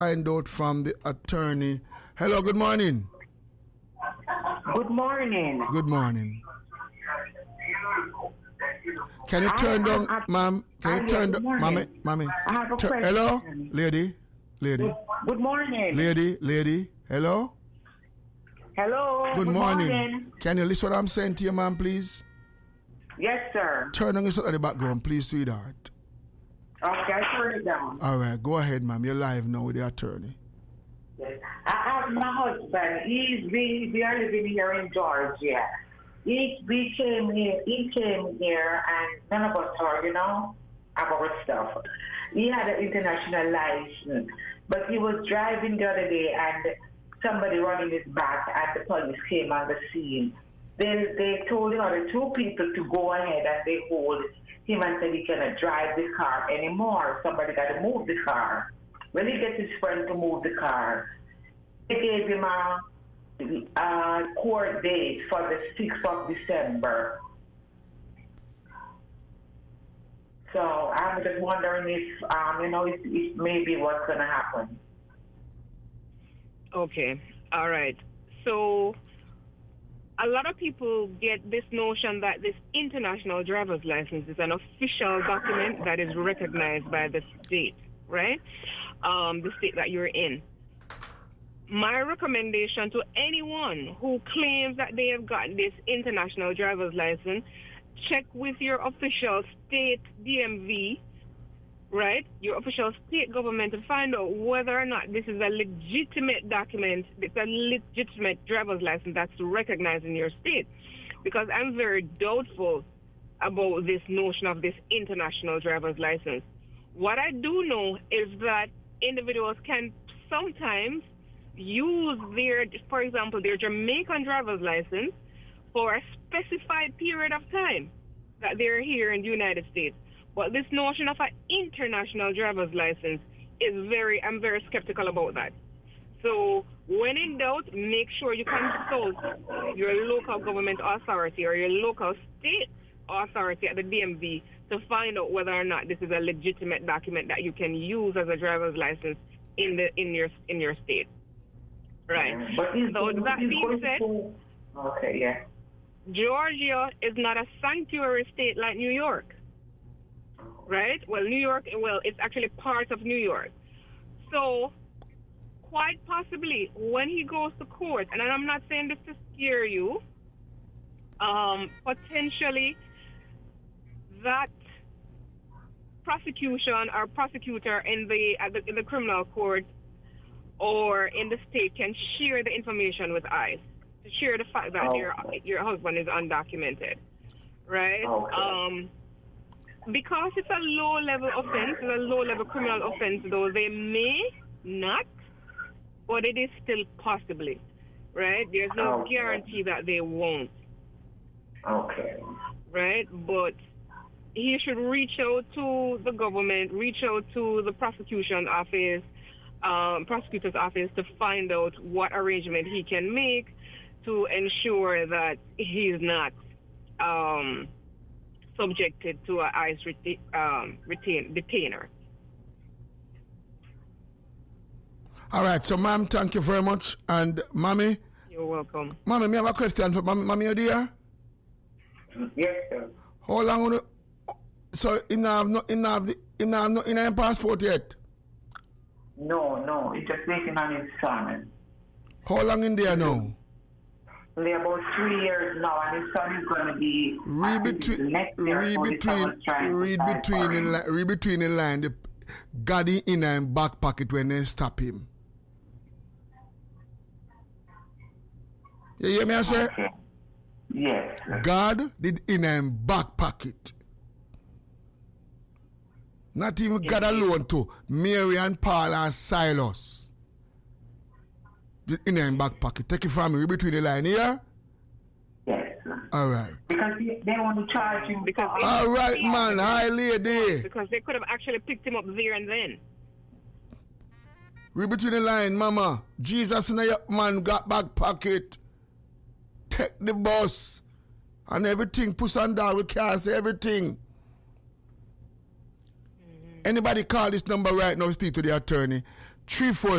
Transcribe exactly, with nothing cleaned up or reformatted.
find out from the attorney. Hello, good morning. Good morning. Good morning. Can you turn I, down, I, I, ma'am? Can I, you turn down, mommy, mommy? I have a Tur- question. Hello, lady, lady. Good, good morning. Lady, lady, hello? Hello. Good, good morning. morning. Can you listen what I'm saying to you, ma'am, please? Yes, sir. Turn on your at the background, please, sweetheart. Okay, I turn it down. All right, go ahead, ma'am. You're live now with the attorney. Yes. I have my husband. He's we, we are living here in Georgia. He we came here. He came here, and none of us heard, you know, about stuff. He had an international license, but he was driving the other day, and somebody running his back, and the police came on the scene. Then they told the other two people to go ahead, and they hold him and said he cannot drive the car anymore. Somebody got to move the car. When he gets his friend to move the car, they gave him a, a court date for the sixth of December. So I'm just wondering if, um, you know, if, if maybe what's going to happen. Okay, all right. So a lot of people get this notion that this international driver's license is an official document that is recognized by the state, right? Um, the state that you're in. My recommendation to anyone who claims that they have gotten this international driver's license, check with your official state D M V, right? Your official state government to find out whether or not this is a legitimate document, it's a legitimate driver's license that's recognized in your state. Because I'm very doubtful about this notion of this international driver's license. What I do know is that individuals can sometimes use their, for example, their Jamaican driver's license for a specified period of time that they're here in the United States. But this notion of an international driver's license is very, I'm very skeptical about that. So when in doubt, make sure you consult your local government authority or your local state authority at the D M V to find out whether or not this is a legitimate document that you can use as a driver's license in the in your in your state. Right. But so that being said, to... okay, yeah. Georgia is not a sanctuary state like New York. Right? Well, New York, well, it's actually part of New York. So, quite possibly, when he goes to court, and I'm not saying this to scare you, um, potentially that prosecution or prosecutor in the, uh, the in the criminal court or in the state can share the information with ICE, to share the fact that oh, your okay. your husband is undocumented, right? Okay. Um, because it's a low-level offense, it's a low-level criminal offense, though they may not, but it is still possibly, right? There's no okay. guarantee that they won't. Okay. Right? But he should reach out to the government, reach out to the prosecution office, um, prosecutor's office to find out what arrangement he can make to ensure that he's not um, subjected to a ICE reti- um, retain- detainer. All right, so ma'am, thank you very much. And mommy? You're welcome. Mommy, me have a question for mommy. Mommy, you there? Yes, sir. How long will you, so you have no, you have the, you have no, you have passport yet? No, no, he's just waiting on his son. How long in there now? Only about three years now, and his son is going to be read between, read between, read between, in, read between the line. The God in him back pocket when they stop him. You hear me, I say? Okay. Yes. God did in him back pocket. Not even God alone too. Mary and Paul and Silas. In their back pocket. Take it from me between the line here. Yes. All right. Because they, they want to charge him. Because all right, man. Hi, lady. Because they could have actually picked him up there and then. Read between the line, mama. Jesus and your man got back pocket. Take the bus. And everything. Push on down. We can't say everything. Mm-hmm. Anybody call this number right now, speak to the attorney. three four